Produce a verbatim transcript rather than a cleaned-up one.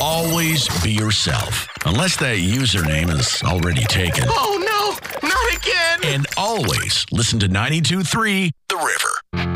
always be yourself. Unless that username is already taken. Oh, no, not again. And always listen to ninety-two point three The River.